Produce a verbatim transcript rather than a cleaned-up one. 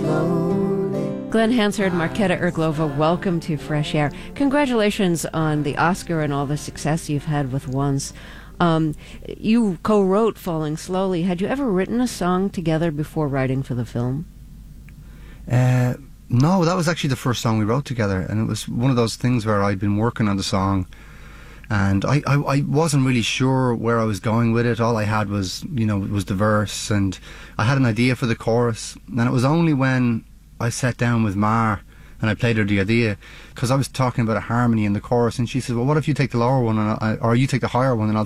slowly. Glenn Hansard, Marketa Irglova, welcome to Fresh Air. Congratulations on the Oscar and all the success you've had with Once. Um, you co-wrote Falling Slowly. Had you ever written a song together before writing for the film? Uh, no, that was actually the first song we wrote together, and it was one of those things where I'd been working on the song, and I, I, I wasn't really sure where I was going with it. All I had was, you know, was the verse, and I had an idea for the chorus, and it was only when I sat down with Mar and I played her the idea, because I was talking about a harmony in the chorus, and she said, well, what if you take the lower one, and I, or you take the higher one, and I'll